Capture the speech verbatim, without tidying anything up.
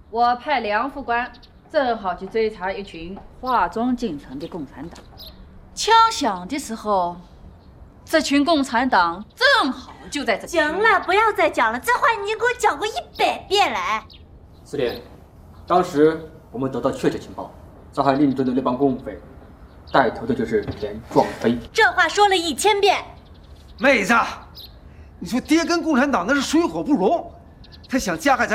我派梁副官正好去追查一群化妆进城的共产党。枪响的时候，这群共产党正好就在这。 行了，不要再讲了，这话你已经给我讲过一百遍了。 司令，当时我们得到确切情报，上海令尊的那帮共匪，带头的就是连壮飞。 这话说了一千遍。 妹子，你说爹跟共产党那是水火不容，他想加害咱